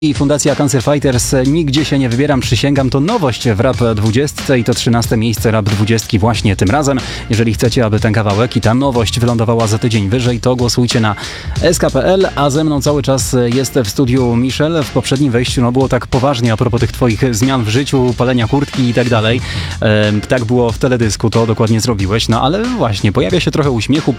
I Fundacja Cancer Fighters, Nigdzie się nie wybieram, przysięgam, to nowość w Rap 20 i to 13 miejsce Rap 20 właśnie tym razem. Jeżeli chcecie, aby ten kawałek i ta nowość wylądowała za tydzień wyżej, to głosujcie na sk.pl, a ze mną cały czas jest w studiu Michel. W poprzednim wejściu było tak poważnie a propos tych twoich zmian w życiu, palenia kurtki i tak dalej. Tak było w teledysku, to dokładnie zrobiłeś, no ale właśnie, pojawia się trochę uśmiechu